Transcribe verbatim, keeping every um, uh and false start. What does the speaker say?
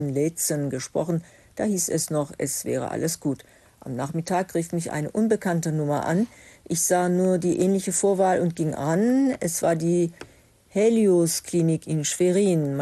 Lätzen gesprochen. Da hieß es noch, es wäre alles gut. Am Nachmittag rief mich eine unbekannte Nummer an. Ich sah nur die ähnliche Vorwahl und ging ran. Es war die Helios Klinik in Schwerin.